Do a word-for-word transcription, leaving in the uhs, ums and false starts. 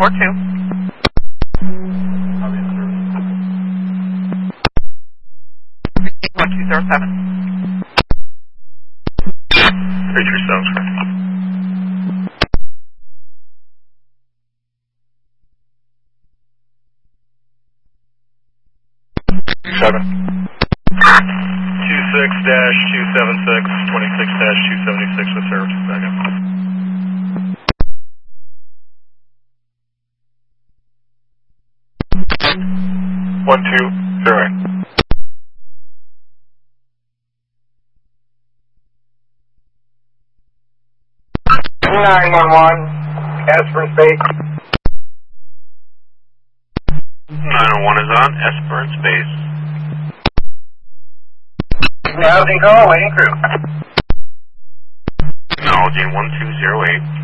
four two. one two zero seven. Picture sounds correct. Seven. Two six dash two seven six twenty six dash two seventy six with service second. One two zero eight. nine one one, Esperance Base. nine one one is on, Esperance Base. Housing call, waiting crew. Acknowledging one two zero eight.